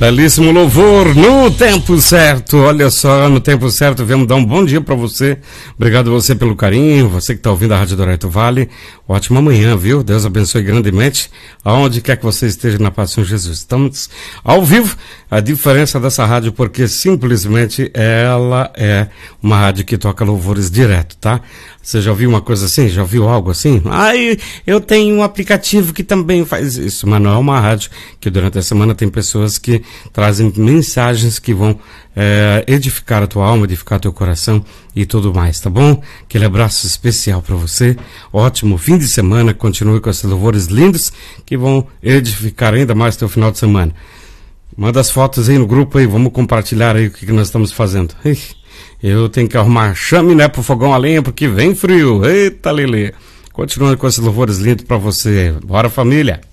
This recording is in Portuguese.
Belíssimo louvor, no tempo certo. Olha só, no tempo certo, viemos dar um bom dia pra você. Obrigado a você pelo carinho, você que tá ouvindo a Rádio Dourado Vale. Ótima manhã, viu? Deus abençoe grandemente, aonde quer que você esteja, na paz do Senhor Jesus. Estamos ao vivo. A diferença dessa rádio, porque simplesmente ela é uma rádio que toca louvores direto, tá? Você já ouviu uma coisa assim? Já ouviu algo assim? Eu tenho um aplicativo que também faz isso, mas não é uma rádio que durante a semana tem pessoas que trazem mensagens que vão edificar a tua alma, edificar teu coração e tudo mais, tá bom? Aquele abraço especial para você, ótimo fim de semana, continue com esses louvores lindos que vão edificar ainda mais teu final de semana. Manda as fotos aí no grupo aí, vamos compartilhar aí o que nós estamos fazendo. Eu tenho que arrumar chaminé pro fogão a lenha porque vem frio, eita Lelê. Continuando com esses louvores lindos para você, bora família!